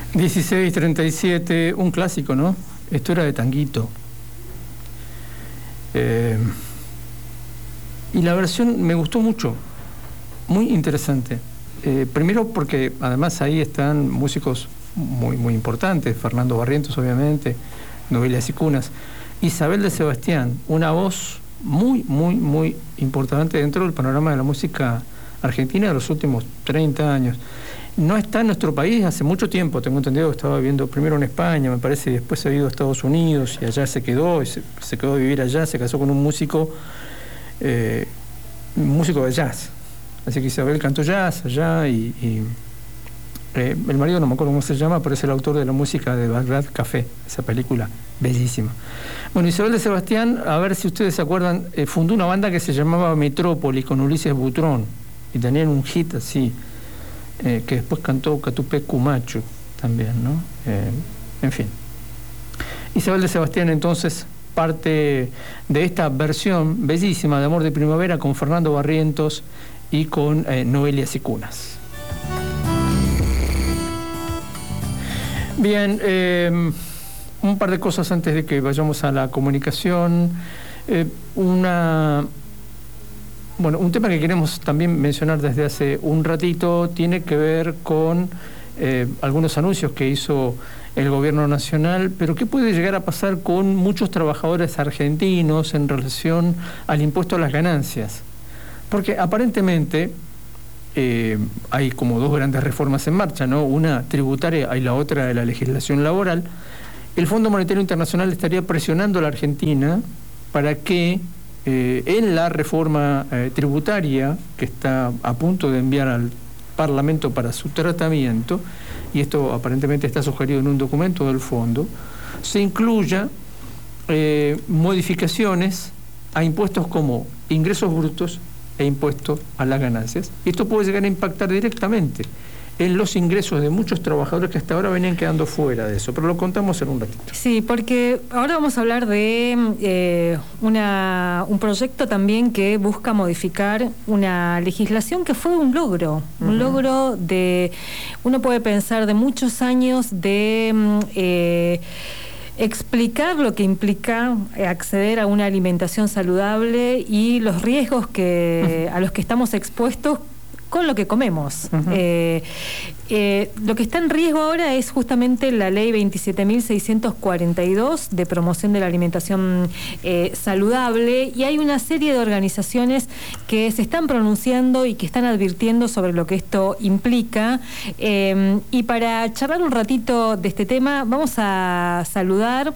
16:37, un clásico, ¿no? Esto era de Tanguito. Y la versión me gustó mucho, muy interesante. Primero porque además ahí están músicos muy, muy importantes, Fernando Barrientos, obviamente, Noelia Cicunas, Isabel de Sebastián, una voz muy, muy, muy importante dentro del panorama de la música argentina de los últimos 30 años. No está en nuestro país hace mucho tiempo, tengo entendido que estaba viviendo primero en España, me parece, y después se ha ido a Estados Unidos, y allá se quedó, se quedó a vivir allá, se casó con un músico de jazz. Así que Isabel cantó jazz allá y el marido no me acuerdo cómo se llama, pero es el autor de la música de Bagdad Café, esa película bellísima. Bueno, Isabel de Sebastián, a ver si ustedes se acuerdan, fundó una banda que se llamaba Metrópoli con Ulises Butrón y tenían un hit así, que después cantó Catupé Cumacho también, ¿no? En fin. Isabel de Sebastián entonces parte de esta versión bellísima de Amor de Primavera con Fernando Barrientos y con Noelia Cicunas. Bien, un par de cosas antes de que vayamos a la comunicación. Un tema que queremos también mencionar desde hace un ratito tiene que ver con algunos anuncios que hizo el gobierno nacional, pero ¿qué puede llegar a pasar con muchos trabajadores argentinos en relación al impuesto a las ganancias? Porque aparentemente hay como dos grandes reformas en marcha, ¿no? Una tributaria y la otra de la legislación laboral. El Fondo Monetario Internacional estaría presionando a la Argentina para que en la reforma tributaria que está a punto de enviar al Parlamento para su tratamiento, y esto aparentemente está sugerido en un documento del fondo, se incluya modificaciones a impuestos como ingresos brutos e impuesto a las ganancias. Y esto puede llegar a impactar directamente en los ingresos de muchos trabajadores que hasta ahora venían quedando fuera de eso, pero lo contamos en un ratito. Sí, porque ahora vamos a hablar de un proyecto también que busca modificar una legislación que fue un logro, un logro de, uno puede pensar, de muchos años de explicar lo que implica acceder a una alimentación saludable y los riesgos a los que estamos expuestos con lo que comemos. Lo que está en riesgo ahora es justamente la ley 27.642 de promoción de la alimentación saludable, y hay una serie de organizaciones que se están pronunciando y que están advirtiendo sobre lo que esto implica. Y para charlar un ratito de este tema vamos a saludar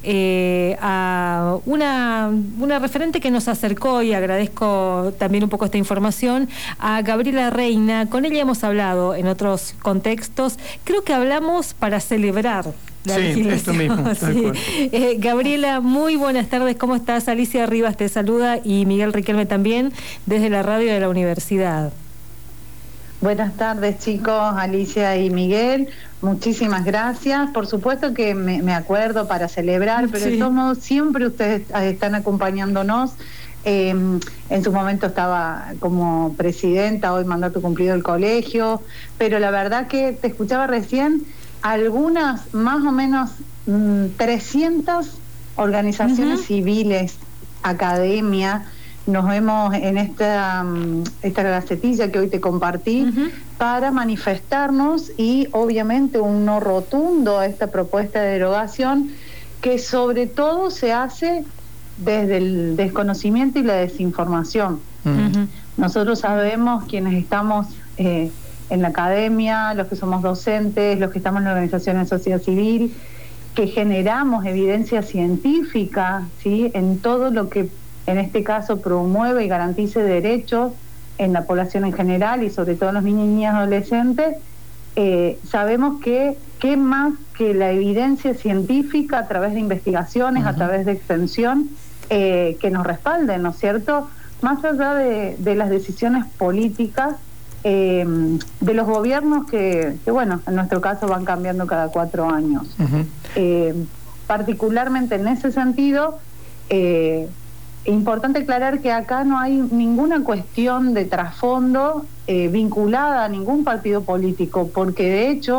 a una referente que nos acercó, y agradezco también un poco esta información, a Gabriela Reina. Con ella hemos hablado en otros contextos, creo que hablamos para celebrar la legislación. Esto mismo, sí. Gabriela, muy buenas tardes, ¿cómo estás? Alicia Rivas te saluda y Miguel Riquelme también desde la radio de la universidad. Buenas tardes, chicos, Alicia y Miguel, muchísimas gracias. Por supuesto que me acuerdo para celebrar, pero de todos modos siempre ustedes están acompañándonos. En su momento estaba como presidenta, hoy mandato cumplido del colegio, pero la verdad que te escuchaba recién, algunas, más o menos 300 organizaciones civiles, academia, nos vemos en esta gacetilla que hoy te compartí, para manifestarnos, y obviamente un no rotundo a esta propuesta de derogación, que sobre todo se hace desde el desconocimiento y la desinformación. Nosotros sabemos, quienes estamos en la academia, los que somos docentes, los que estamos en la organización de sociedad civil, que generamos evidencia científica, ¿sí?, en todo lo que en este caso promueve y garantice derechos en la población en general y sobre todo en los niños y niñas adolescentes. Sabemos que qué más que la evidencia científica a través de investigaciones, a través de extensión, que nos respalden, ¿no es cierto?, más allá de las decisiones políticas de los gobiernos que bueno, en nuestro caso van cambiando cada 4 años. Particularmente en ese sentido, importante aclarar que acá no hay ninguna cuestión de trasfondo vinculada a ningún partido político, porque de hecho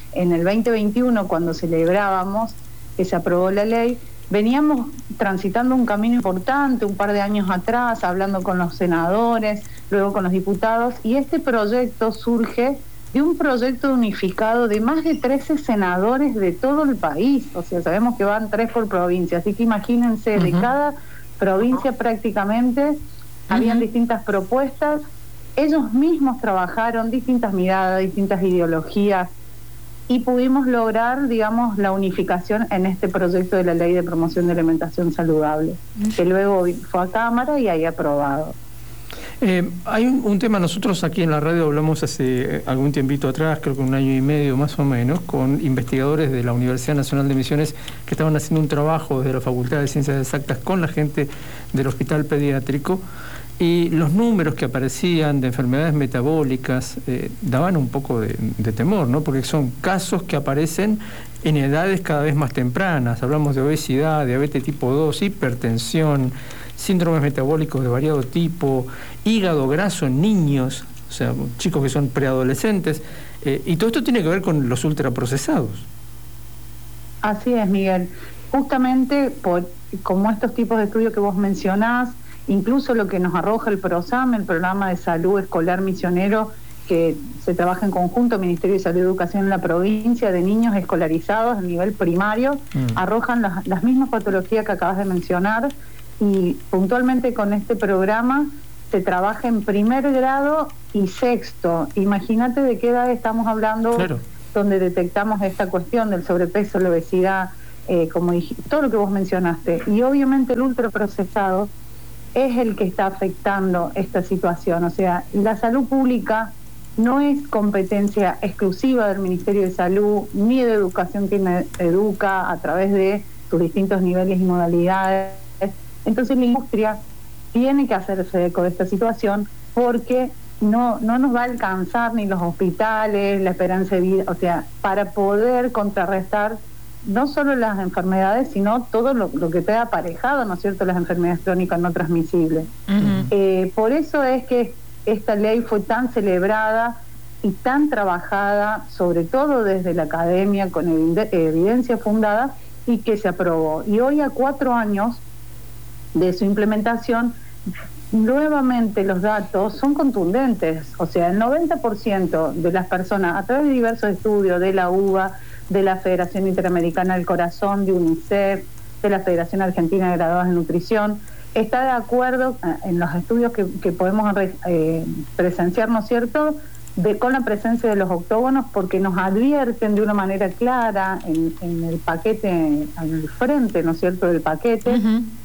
en el 2021, cuando celebrábamos que se aprobó la ley, veníamos transitando un camino importante, un par de años atrás, hablando con los senadores, luego con los diputados, y este proyecto surge de un proyecto unificado de más de 13 senadores de todo el país. O sea, sabemos que van 3 por provincia, así que imagínense, de cada provincia prácticamente habían distintas propuestas. Ellos mismos trabajaron distintas miradas, distintas ideologías, y pudimos lograr, digamos, la unificación en este proyecto de la Ley de Promoción de Alimentación Saludable, que luego fue a Cámara y ahí aprobado. Hay un tema, nosotros aquí en la radio hablamos hace algún tiempito atrás, creo que 1 año y medio más o menos, con investigadores de la Universidad Nacional de Misiones que estaban haciendo un trabajo desde la Facultad de Ciencias Exactas con la gente del Hospital Pediátrico, y los números que aparecían de enfermedades metabólicas daban un poco de temor, ¿no? Porque son casos que aparecen en edades cada vez más tempranas. Hablamos de obesidad, diabetes tipo 2, hipertensión, síndromes metabólicos de variado tipo, hígado graso en niños, o sea, chicos que son preadolescentes, y todo esto tiene que ver con los ultraprocesados. Así es, Miguel. Justamente como estos tipos de estudios que vos mencionás, incluso lo que nos arroja el PROSAM, el Programa de Salud Escolar Misionero, que se trabaja en conjunto, Ministerio de Salud y Educación en la provincia, de niños escolarizados a nivel primario, arrojan las mismas patologías que acabas de mencionar, y puntualmente con este programa se trabaja en 1er grado y 6º. Imagínate de qué edad estamos hablando, claro, donde detectamos esta cuestión del sobrepeso, la obesidad, como dije, todo lo que vos mencionaste. Y obviamente el ultraprocesado es el que está afectando esta situación. O sea, la salud pública no es competencia exclusiva del Ministerio de Salud ni de Educación, quien educa a través de sus distintos niveles y modalidades. Entonces la industria tiene que hacerse eco de esta situación, porque no nos va a alcanzar ni los hospitales, la esperanza de vida, o sea, para poder contrarrestar no solo las enfermedades, sino todo lo que te ha aparejado, ¿no es cierto?, las enfermedades crónicas no transmisibles. Por eso es que esta ley fue tan celebrada y tan trabajada, sobre todo desde la academia, con evidencia fundada, y que se aprobó. Y hoy, a 4 años de su implementación, nuevamente los datos son contundentes. O sea, el 90% de las personas, a través de diversos estudios de la UBA, de la Federación Interamericana del Corazón, de UNICEF, de la Federación Argentina de Graduados en Nutrición, está de acuerdo en los estudios que podemos presenciar, ¿no es cierto?, con la presencia de los octógonos, porque nos advierten de una manera clara en el paquete, en el frente, ¿no es cierto?, del paquete.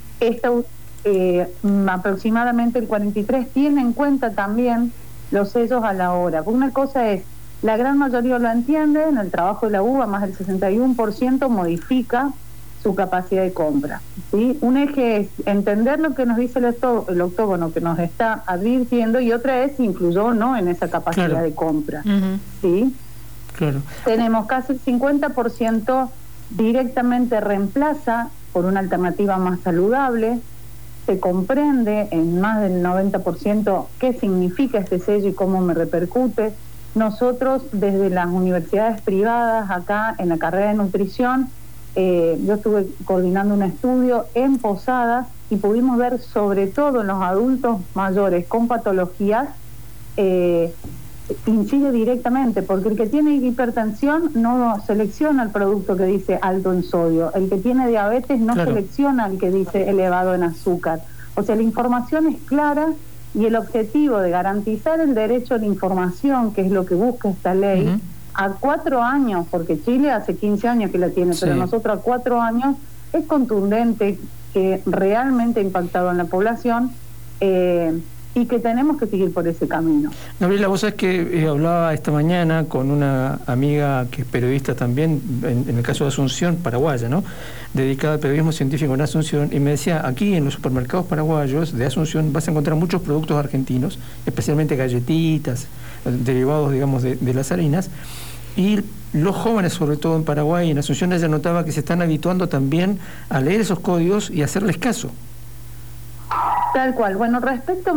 Aproximadamente el 43 tiene en cuenta también los sellos a la hora. Porque una cosa es, la gran mayoría lo entiende, en el trabajo de la UBA más del 61% modifica su capacidad de compra, ¿sí? Un eje es entender lo que nos dice el octógono, que nos está advirtiendo, y otra es si incluyó o no en esa capacidad, claro, de compra. ¿Sí? Claro. Tenemos casi el 50% directamente reemplaza por una alternativa más saludable. Se comprende en más del 90% qué significa este sello y cómo me repercute. Nosotros, desde las universidades privadas, acá en la carrera de nutrición, yo estuve coordinando un estudio en Posadas y pudimos ver, sobre todo en los adultos mayores con patologías, incide directamente, porque el que tiene hipertensión no selecciona el producto que dice alto en sodio, el que tiene diabetes no, claro, selecciona el que dice elevado en azúcar. O sea, la información es clara, y el objetivo de garantizar el derecho a la información, que es lo que busca esta ley, a 4 años, porque Chile hace 15 años que la tiene, sí, pero nosotros a 4 años, es contundente, que realmente ha impactado en la población, y que tenemos que seguir por ese camino. Gabriela, vos sabés que hablaba esta mañana con una amiga que es periodista también, en el caso de Asunción, paraguaya, ¿no?, dedicada al periodismo científico en Asunción, y me decía, aquí en los supermercados paraguayos de Asunción vas a encontrar muchos productos argentinos, especialmente galletitas, derivados, digamos, de las harinas, y los jóvenes, sobre todo en Paraguay y en Asunción, ella notaba que se están habituando también a leer esos códigos y a hacerles caso. Tal cual. Bueno, respecto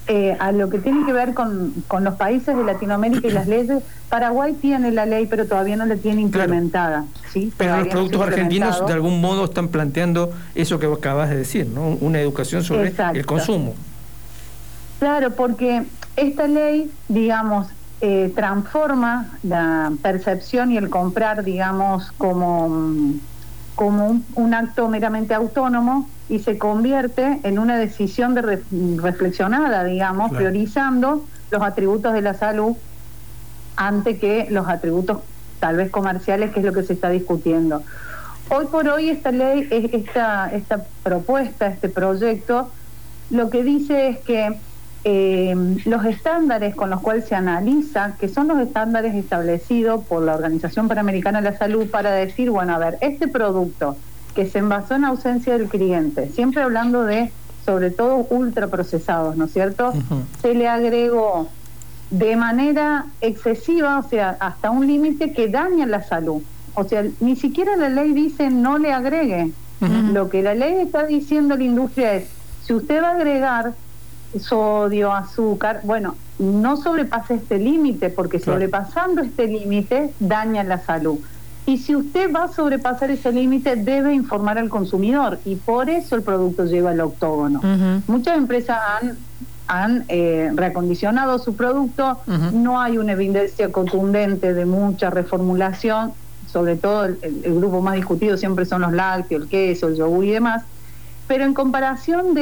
a lo que tiene que ver con los países de Latinoamérica y las leyes, Paraguay tiene la ley, pero todavía no la tiene implementada. Claro. ¿Sí? Pero los productos argentinos de algún modo están planteando eso que vos acabas de decir, ¿no? Una educación sobre el consumo. Claro, porque esta ley, digamos, transforma la percepción y el comprar, digamos, como un acto meramente autónomo y se convierte en una decisión reflexionada, digamos, claro, priorizando los atributos de la salud ante que los atributos tal vez comerciales, que es lo que se está discutiendo. Hoy por hoy esta ley, esta propuesta, este proyecto, lo que dice es que los estándares con los cuales se analiza, que son los estándares establecidos por la Organización Panamericana de la Salud para decir, bueno, a ver, este producto que se envasó en ausencia del cliente, siempre hablando de, sobre todo, ultraprocesados, ¿no es cierto? Se le agregó de manera excesiva, o sea, hasta un límite que daña la salud. O sea, ni siquiera la ley dice no le agregue. Lo que la ley está diciendo a la industria es, si usted va a agregar sodio, azúcar, bueno, no sobrepase este límite, porque sobrepasando este límite daña la salud. Y si usted va a sobrepasar ese límite, debe informar al consumidor, y por eso el producto lleva el octógono. Muchas empresas han reacondicionado su producto, no hay una evidencia contundente de mucha reformulación, sobre todo el grupo más discutido siempre son los lácteos, el queso, el yogur y demás, pero en comparación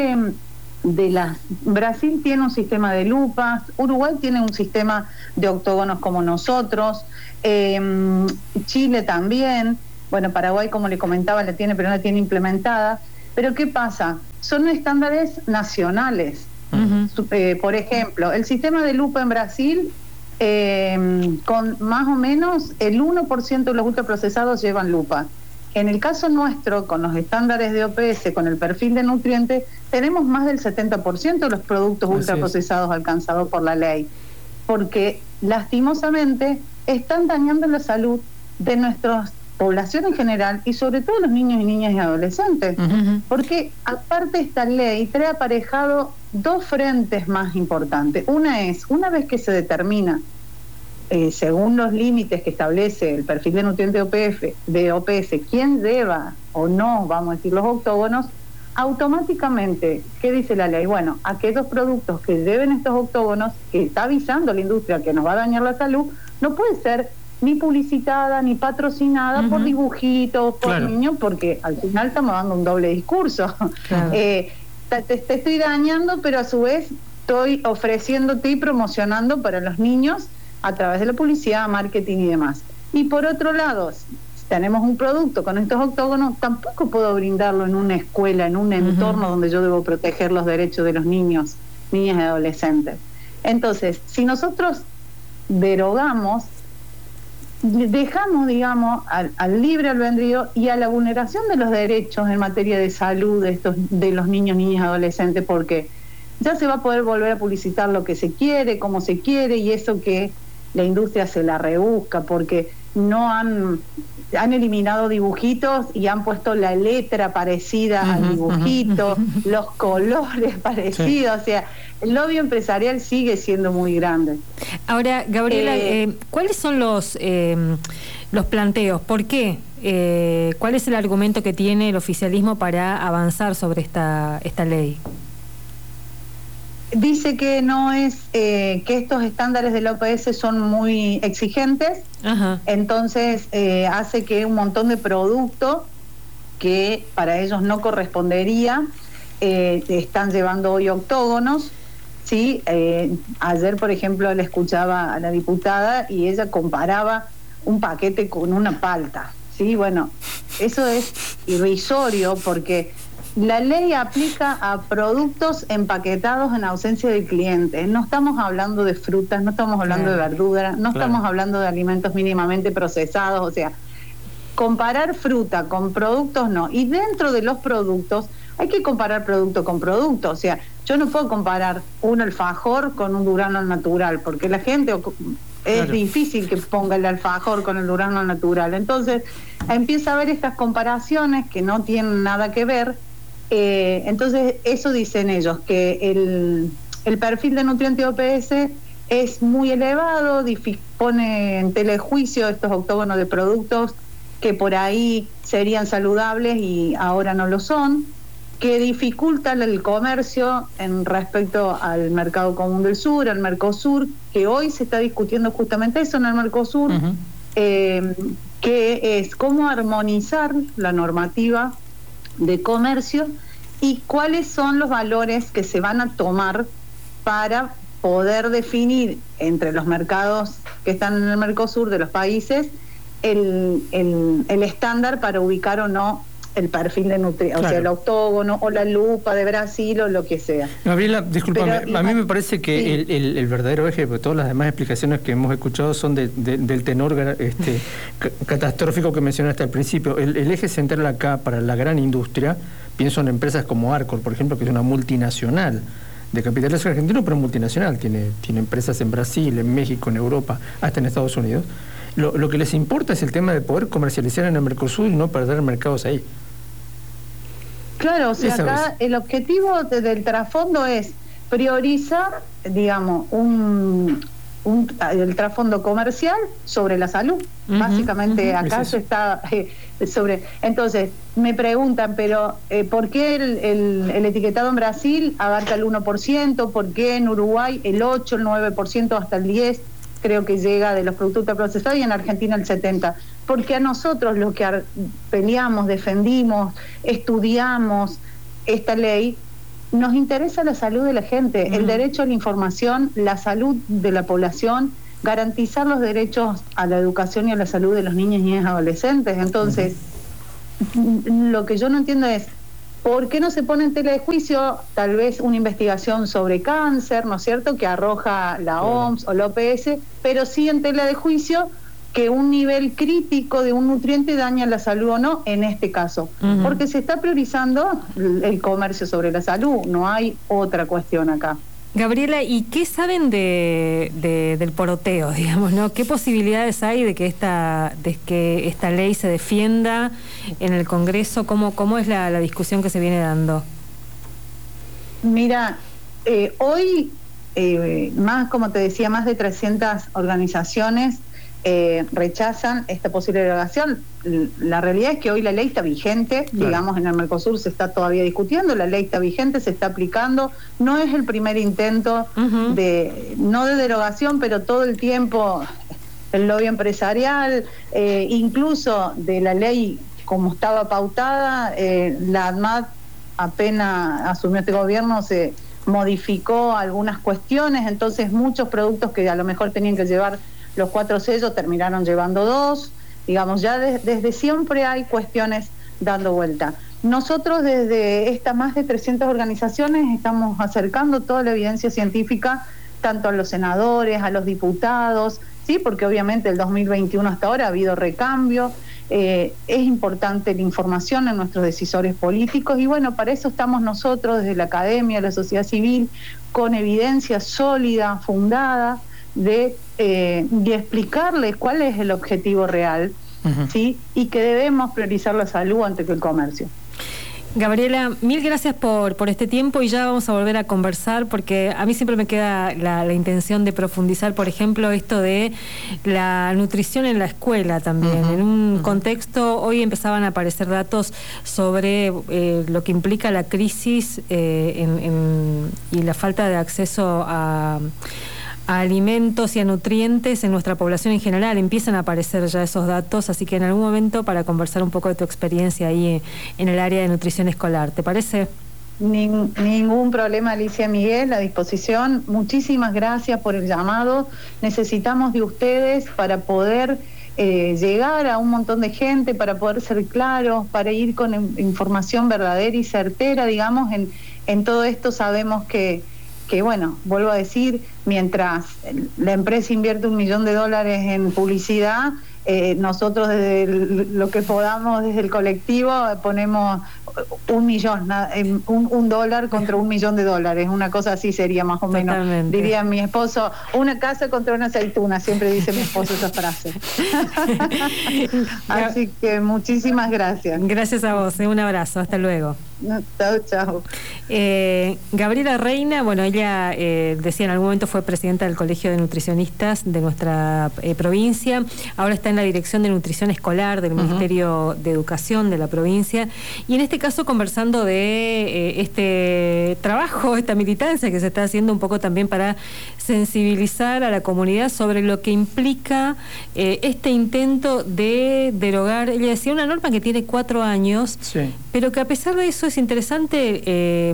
Brasil tiene un sistema de lupas, Uruguay tiene un sistema de octógonos como nosotros, Chile también, bueno, Paraguay, como le comentaba, la tiene, pero no la tiene implementada. Pero ¿qué pasa? Son estándares nacionales. Por ejemplo, el sistema de lupa en Brasil, con más o menos el 1% de los ultraprocesados llevan lupa. En el caso nuestro, con los estándares de OPS, con el perfil de nutrientes, tenemos más del 70% de los productos ultraprocesados alcanzados por la ley, porque lastimosamente están dañando la salud de nuestra población en general y sobre todo los niños y niñas y adolescentes, porque aparte esta ley trae aparejado dos frentes más importantes. Una es, una vez que se determina según los límites que establece el perfil de nutriente de OPS, quién deba o no, vamos a decir, los octógonos, automáticamente, ¿qué dice la ley? Bueno, aquellos productos que deben estos octógonos, que está avisando la industria que nos va a dañar la salud, no puede ser ni publicitada ni patrocinada por dibujitos, por niños, porque al final estamos dando un doble discurso. Te estoy dañando, pero a su vez estoy ofreciéndote y promocionando para los niños a través de la publicidad, marketing y demás. Y por otro lado, si tenemos un producto con estos octógonos, tampoco puedo brindarlo en una escuela, en un entorno donde yo debo proteger los derechos de los niños, niñas y adolescentes. Entonces, si nosotros derogamos, dejamos, digamos, al libre albedrío y a la vulneración de los derechos en materia de salud de los niños, niñas y adolescentes, porque ya se va a poder volver a publicitar lo que se quiere, como se quiere, y eso que la industria se la rebusca, porque no han eliminado dibujitos y han puesto la letra parecida al dibujito, los colores parecidos, o sea, el lobby empresarial sigue siendo muy grande. Ahora, Gabriela, ¿cuáles son los planteos? ¿Por qué? ¿Cuál es el argumento que tiene el oficialismo para avanzar sobre esta ley? Dice que no es que estos estándares de la OPS son muy exigentes, entonces hace que un montón de productos que para ellos no correspondería están llevando hoy octógonos. Sí, ayer, por ejemplo, le escuchaba a la diputada y ella comparaba un paquete con una palta. Sí, bueno, eso es irrisorio porque la ley aplica a productos empaquetados en ausencia del cliente. No estamos hablando de frutas, no estamos hablando de verduras, no estamos hablando de alimentos mínimamente procesados. O sea, comparar fruta con productos no. Y dentro de los productos hay que comparar producto con producto. O sea, yo no puedo comparar un alfajor con un durazno natural, porque la gente es difícil que ponga el alfajor con el durazno natural. Entonces empieza a haber estas comparaciones que no tienen nada que ver. Entonces eso dicen ellos, que el perfil de nutriente OPS es muy elevado, pone en telejuicio estos octógonos de productos que por ahí serían saludables y ahora no lo son, que dificultan el comercio en respecto al mercado común del sur, al Mercosur, que hoy se está discutiendo justamente eso en el Mercosur, que es cómo armonizar la normativa de comercio y cuáles son los valores que se van a tomar para poder definir entre los mercados que están en el Mercosur de los países el estándar para ubicar o no el perfil de nutrientes, claro. O sea, el octógono o la lupa de Brasil o lo que sea. Gabriela, discúlpame, a mí me parece que sí, el verdadero eje, porque todas las demás explicaciones que hemos escuchado son del tenor catastrófico que mencionaste al principio. El eje central acá para la gran industria, pienso en empresas como Arcor, por ejemplo, que es una multinacional de capitales argentinos, pero multinacional, tiene empresas en Brasil, en México, en Europa, hasta en Estados Unidos. Lo que les importa es el tema de poder comercializar en el Mercosur y no perder mercados ahí. Claro, o sea, acá el objetivo del trasfondo es priorizar, digamos, el trasfondo comercial sobre la salud. Básicamente acá se está sobre... Entonces, me preguntan, pero ¿por qué el etiquetado en Brasil abarca el 1%? ¿Por qué en Uruguay el 8%, el 9%, hasta el 10%? Creo que llega de los productos procesados, y en Argentina el 70%. Porque a nosotros los que peleamos, defendimos, estudiamos esta ley, nos interesa la salud de la gente, el derecho a la información, la salud de la población, garantizar los derechos a la educación y a la salud de los niños, niñas y adolescentes. Entonces, lo que yo no entiendo es, ¿por qué no se pone en tela de juicio tal vez una investigación sobre cáncer, ¿no es cierto?, que arroja la OMS o la OPS, pero sí en tela de juicio que un nivel crítico de un nutriente daña la salud o no, en este caso? Porque se está priorizando el comercio sobre la salud, no hay otra cuestión acá. Gabriela, ¿y qué saben del poroteo, digamos, ¿no? ¿Qué posibilidades hay de que esta ley se defienda en el Congreso? ¿Cómo es la discusión que se viene dando? Mira, hoy, más, como te decía, más de 300 organizaciones rechazan esta posible derogación. La realidad es que hoy la ley está vigente, claro. Digamos, en el Mercosur se está todavía discutiendo, la ley está vigente, se está aplicando, no es el primer intento no de derogación, pero todo el tiempo el lobby empresarial, incluso de la ley como estaba pautada, la ADMAT apenas asumió este gobierno se modificó algunas cuestiones, entonces muchos productos que a lo mejor tenían que llevar los 4 sellos terminaron llevando 2, digamos, ya desde siempre hay cuestiones dando vuelta. Nosotros desde estas más de 300 organizaciones estamos acercando toda la evidencia científica, tanto a los senadores, a los diputados, sí, porque obviamente el 2021 hasta ahora ha habido recambio, es importante la información en nuestros decisores políticos y bueno, para eso estamos nosotros desde la academia, la sociedad civil, con evidencia sólida, fundada, de explicarles cuál es el objetivo real, ¿sí? Y que debemos priorizar la salud antes que el comercio. Gabriela, mil gracias por este tiempo y ya vamos a volver a conversar porque a mí siempre me queda la intención de profundizar, por ejemplo, esto de la nutrición en la escuela también. En un contexto, hoy empezaban a aparecer datos sobre lo que implica la crisis y la falta de acceso a alimentos y a nutrientes en nuestra población en general. Empiezan a aparecer ya esos datos, así que en algún momento para conversar un poco de tu experiencia ahí en el área de nutrición escolar, ¿te parece? Ningún problema, Alicia, Miguel, a disposición. Muchísimas gracias por el llamado. Necesitamos de ustedes para poder llegar a un montón de gente, para poder ser claros, para ir con información verdadera y certera, digamos, en todo esto. Sabemos que bueno, vuelvo a decir, mientras la empresa invierte $1 millón en publicidad, nosotros desde lo que podamos, desde el colectivo, ponemos $1 millón, $1 contra $1 millón, una cosa así sería más o menos. Totalmente. Diría mi esposo, una casa contra una aceituna, siempre dice mi esposo esa frase. Así que muchísimas gracias. Gracias a vos, un abrazo, hasta luego. Chao, chao. Gabriela Reina, bueno, ella decía en algún momento fue presidenta del Colegio de Nutricionistas de nuestra provincia, ahora está en la Dirección de Nutrición Escolar del Ministerio de Educación de la provincia, y en este caso conversando de este trabajo, esta militancia que se está haciendo un poco también para sensibilizar a la comunidad sobre lo que implica este intento de derogar, ella decía, una norma que tiene 4 años, sí, pero que a pesar de eso es interesante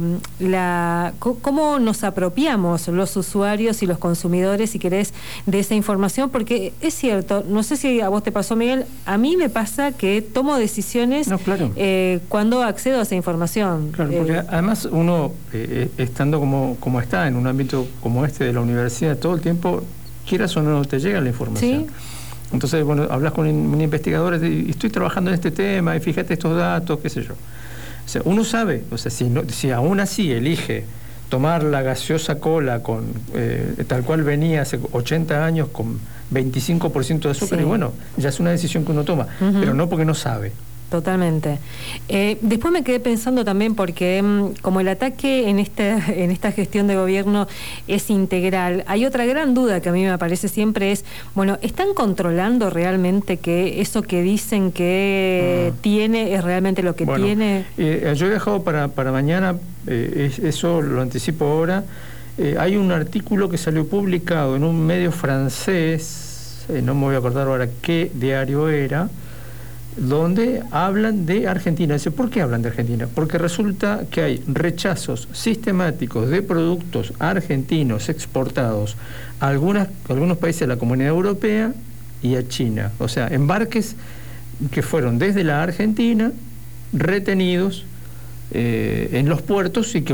cómo nos apropiamos los usuarios y los consumidores, si querés, de esa información, porque es cierto, no sé si a vos te pasó, Miguel, a mí me pasa que tomo decisiones cuando accedo a esa información. Claro, porque además uno, estando como está en un ámbito como este de la universidad, todo el tiempo, quieras o no, te llega la información. ¿Sí? Entonces, bueno, hablas con un investigador y estoy trabajando en este tema y fíjate estos datos, qué sé yo. O sea, uno sabe, o sea, si aún así elige tomar la gaseosa cola con tal cual venía hace 80 años con 25% de azúcar, sí, y bueno, ya es una decisión que uno toma, pero no porque no sabe. Totalmente. Después me quedé pensando también porque como el ataque en esta gestión de gobierno es integral, hay otra gran duda que a mí me aparece siempre es, bueno, ¿están controlando realmente que eso que dicen que tiene es realmente lo que tiene? Yo he dejado para mañana, eso lo anticipo ahora, hay un artículo que salió publicado en un medio francés, no me voy a acordar ahora qué diario era, donde hablan de Argentina. Dice, ¿por qué hablan de Argentina? Porque resulta que hay rechazos sistemáticos de productos argentinos exportados a algunos países de la Comunidad Europea y a China. O sea, embarques que fueron desde la Argentina retenidos en los puertos y que